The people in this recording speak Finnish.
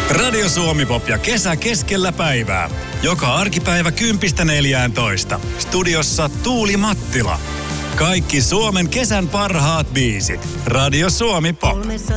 Radio Suomi Pop ja kesä keskellä päivää. Joka arkipäivä 10.14. Studiossa Tuuli Mattila. Kaikki Suomen kesän parhaat biisit. Radio Suomi Pop.